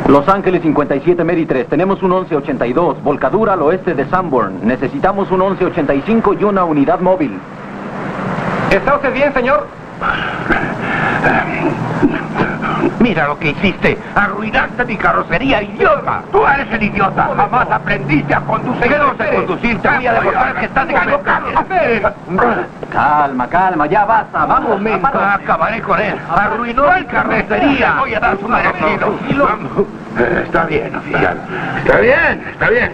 Los Ángeles 57 Mary 3, tenemos un 1182, volcadura al oeste de Sanborn. Necesitamos un 1185 y una unidad móvil. ¿Está usted bien, señor? Mira lo que hiciste. Arruinaste mi carrocería, idiota. Tú eres el idiota. Jamás aprendiste a conducir. ¿Qué no sé conducir? Te voy a demostrar que estás equivocado. Calma, calma, ya basta. Vamos, Acabaré con él. Arruinó mi carrocería. Voy a dar su merecido. Está bien, oficial. Está bien, está bien.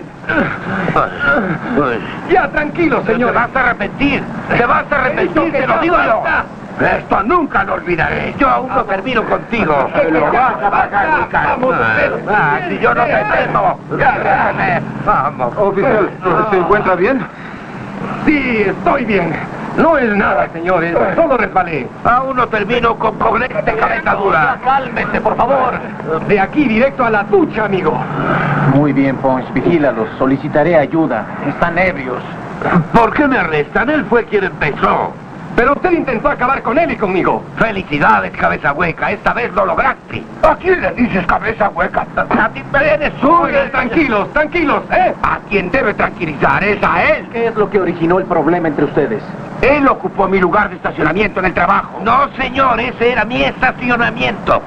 Ya, tranquilo, señor. Te vas a arrepentir. Te vas a arrepentir, te lo digo yo. Esto nunca lo olvidaré. Yo aún no termino contigo. Lo vas a pagar muy caro. Si yo no te temo. Ya, déjame. Vamos. Oficial, ¿se encuentra bien? Sí, estoy bien. No es nada, señores. Solo resbalé. Aún no termino con problemas de cabeza dura. Cálmese, por favor. De aquí directo a la ducha, amigo. Muy bien, Pons, vigílalos. Solicitaré ayuda. Están ebrios. ¿Por qué me arrestan? Él fue quien empezó. Pero usted intentó acabar con él y conmigo. Felicidades, cabeza hueca. Esta vez lo lograste. ¿A quién le dices cabeza hueca? A ti eres Oigan, tranquilos, tranquilos, ¿eh? A quien debe tranquilizar es a él. ¿Qué es lo que originó el problema entre ustedes? Él ocupó mi lugar de estacionamiento en el trabajo. No, señor, ese era mi estacionamiento.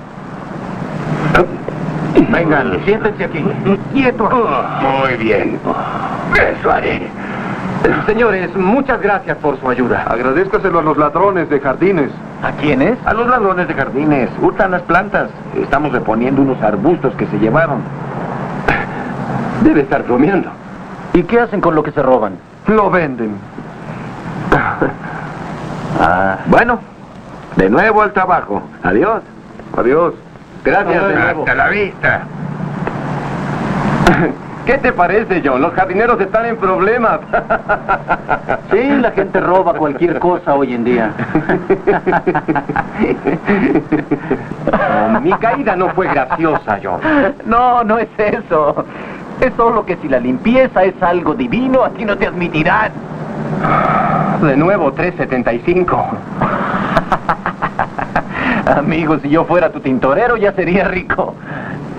Vengan, siéntense aquí. Quieto. Muy bien. Eso haré. Señores, muchas gracias por su ayuda. Agradézcaselo a los ladrones de jardines. ¿A quiénes? A los ladrones de jardines. Hurtan las plantas. Estamos reponiendo unos arbustos que se llevaron. Debe estar bromeando. ¿Y qué hacen con lo que se roban? Lo venden. Bueno, de nuevo al trabajo. Adiós. Adiós. Gracias, de nuevo. Hasta la vista. ¿Qué te parece, John? Los jardineros están en problemas. Sí, la gente roba cualquier cosa hoy en día. Mi caída no fue graciosa, John. No, no es eso. Es solo que si la limpieza es algo divino, aquí no te admitirán. De nuevo, 375. Amigo, si yo fuera tu tintorero ya sería rico.